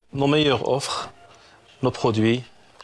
nos meilleures offres, nos produits,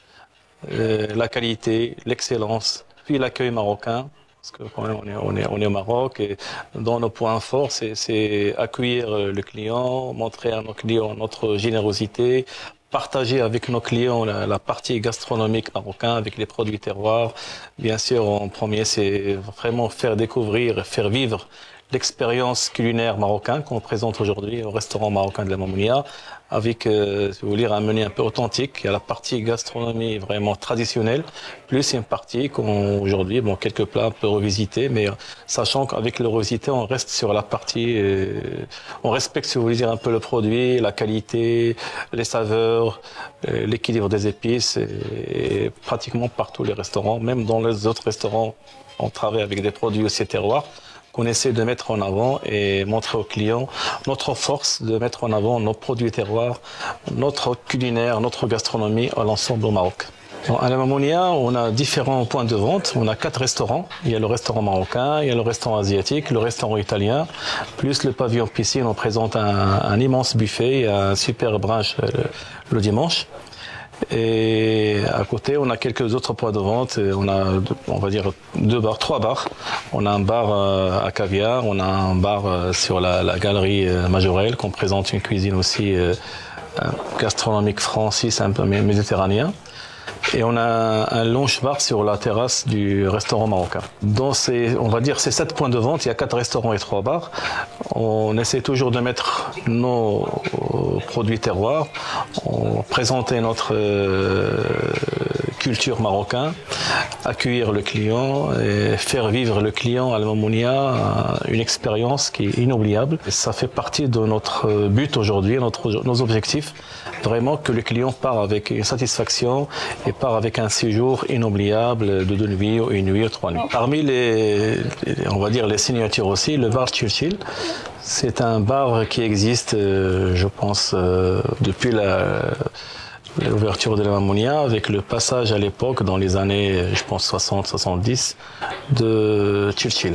la qualité, l'excellence, puis l'accueil marocain. Parce que quand même, on est au Maroc et dans nos points forts, c'est accueillir le client, montrer à nos clients notre générosité, partager avec nos clients la partie gastronomique marocaine avec les produits terroirs. Bien sûr, en premier, c'est vraiment faire découvrir, faire vivre l'expérience culinaire marocaine qu'on présente aujourd'hui au restaurant marocain de la Mamounia avec, si vous voulez, un menu un peu authentique. Il y a la partie gastronomie vraiment traditionnelle, plus une partie qu'aujourd'hui, bon, quelques plats un peu revisités, mais sachant qu'avec le revisité, on reste sur la partie, on respecte, si vous voulez dire, un peu le produit, la qualité, les saveurs, l'équilibre des épices, et pratiquement partout les restaurants, même dans les autres restaurants, on travaille avec des produits aussi terroirs qu'on essaie de mettre en avant et montrer aux clients notre force de mettre en avant nos produits terroirs, notre culinaire, notre gastronomie à l'ensemble au Maroc. À la Mamounia, on a différents points de vente. On a 4 restaurants. Il y a le restaurant marocain, il y a le restaurant asiatique, le restaurant italien, plus le pavillon piscine. On présente un immense buffet et un super brunch le dimanche. Et à côté, on a quelques autres points de vente. On a, on va dire, 3 bars. On a un bar à caviar, on a un bar sur la galerie Majorelle, qu'on présente une cuisine aussi gastronomique française, un peu méditerranéen. Et on a un lounge bar sur la terrasse du restaurant marocain. Dans on va dire, ces 7 points de vente, il y a 4 restaurants et 3 bars. On essaie toujours de mettre nos produits terroirs, présenter notre culture marocaine, accueillir le client et faire vivre le client à la Mamounia une expérience qui est inoubliable. Et ça fait partie de notre but aujourd'hui, nos objectifs. Vraiment que le client part avec une satisfaction et part avec un séjour inoubliable de 2 nuits, 1 nuit ou 3 nuits. Parmi on va dire les signatures aussi, le bar Churchill. C'est un bar qui existe, je pense, depuis l'ouverture de la Mamounia, avec le passage à l'époque, dans les années, je pense, 60-70, de Churchill.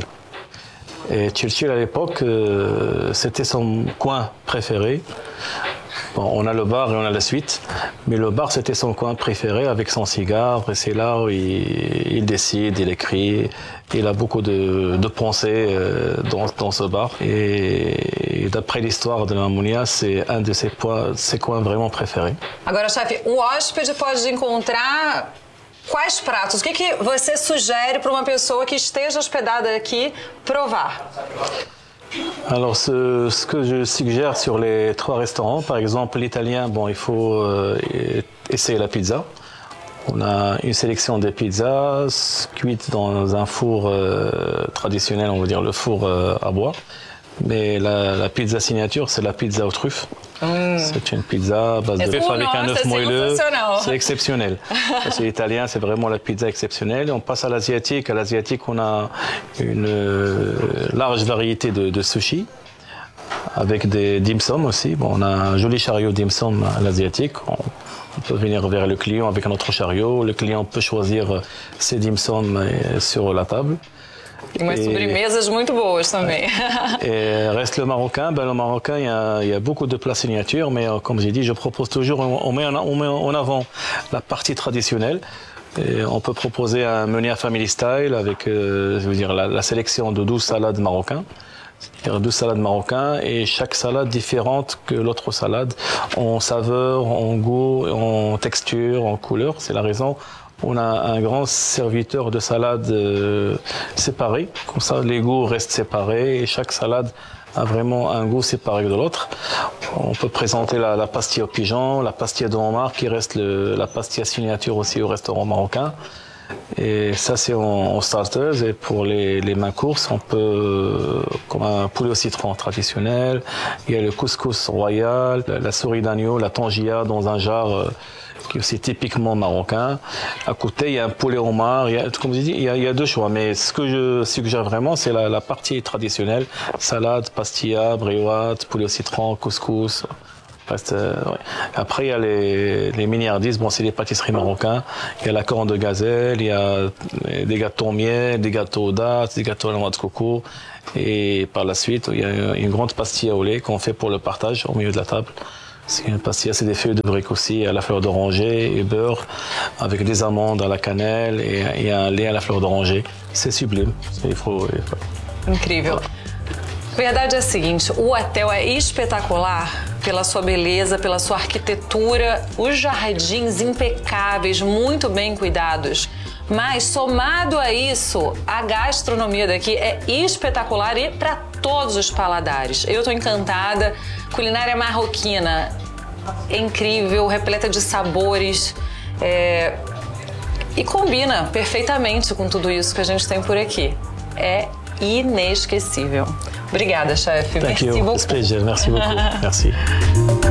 Et Churchill, à l'époque, c'était son coin préféré. Bon, on a le bar et on a la suite, mais le bar c'était son coin préféré avec son cigare et c'est là où il décide, il écrit, il a beaucoup de pensées dans ce bar et d'après l'histoire de la Mamounia, c'est un de ses coins vraiment préférés. Agora, chefe, hóspede pode encontrar quais pratos? O que você sugere para uma pessoa que esteja hospedada aqui provar? Alors, ce que je suggère sur les 3 restaurants, par exemple l'italien, bon, il faut essayer la pizza. On a une sélection de pizzas cuites dans un four traditionnel, on va dire le four à bois. Mais la pizza signature, c'est la pizza aux truffes. C'est une pizza à base de bœuf avec un œuf moelleux. C'est exceptionnel. C'est l'italien, c'est vraiment la pizza exceptionnelle. On passe à l'asiatique. À l'asiatique, on a une large variété de sushis avec des dim sum aussi. Bon, on a un joli chariot dim sum à l'asiatique. On peut venir vers le client avec un autre chariot. Le client peut choisir ses dim sum sur la table. E umas sobremesas muito boas também. Et reste le marocain. Ben, le marocain, il y a beaucoup de plats signatures, mais comme j'ai dit, je propose toujours, on met en avant la partie traditionnelle. Et on peut proposer un menu à family style avec je veux dire, la sélection de 12 salades marocaines. C'est-à-dire 12 salades marocaines et chaque salade différente que l'autre salade en saveur, en goût, en texture, en couleur. C'est la raison. On a un grand serviteur de salades séparés. Comme ça, les goûts restent séparés et chaque salade a vraiment un goût séparé de l'autre. On peut présenter la pastilla au pigeon, la pastilla de homard qui reste la pastilla signature aussi au restaurant marocain. Et ça, c'est en starters. Et pour les mains courses, on peut, comme un poulet au citron traditionnel, il y a le couscous royal, la souris d'agneau, la tangia dans un jarre qui est aussi typiquement marocain. À côté, il y a un poulet homard. Comme je dis, il y a 2 choix. Mais ce que je suggère vraiment, c'est la partie traditionnelle. Salade, pastilla, briotte, poulet au citron, couscous. Ouais. Après, il y a les miniardises. Bon, c'est les pâtisseries marocaines. Il y a la corne de gazelle, il y a des gâteaux au miel, des gâteaux aux dattes, des gâteaux à la noix de coco. Et par la suite, il y a une grande pastilla au lait qu'on fait pour le partage au milieu de la table. Parce qu'il y a des feuilles de briques aussi à la fleur d'oranger et beurre avec des amandes à la cannelle et un lait à la fleur d'oranger. C'est sublime. Incrível. A verdade é a seguinte, o hotel é espetacular pela sua beleza, pela sua arquitetura, os jardins impecáveis, muito bem cuidados. Mas, somado a isso, a gastronomia daqui é espetacular e para todos os paladares. Eu estou encantada. Culinária marroquina é incrível, repleta de sabores e combina perfeitamente com tudo isso que a gente tem por aqui. É inesquecível. Obrigada, chefe. Merci beaucoup. Merci beaucoup. Merci.